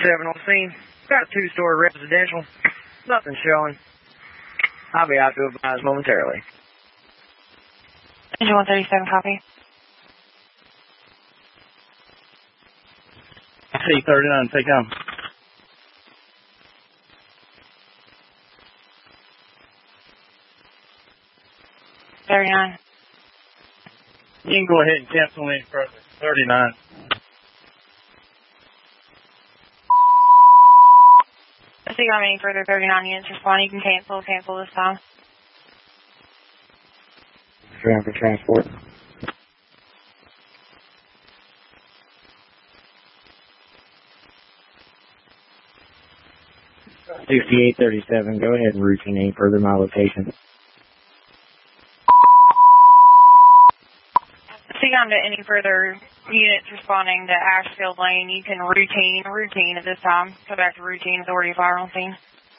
7 on scene. Got a 2-story residential. Nothing showing. I'll be out to advise momentarily. Engine 137, copy. C-39, take on. $39. You can go ahead and cancel any further. 39. If you got any further 39 units responding, you can cancel this time. For transport. $6837, go ahead and routine any further my location. If you got any further units responding to Ashfield Lane, you can routine at this time. Go back to routine authority fire on scene.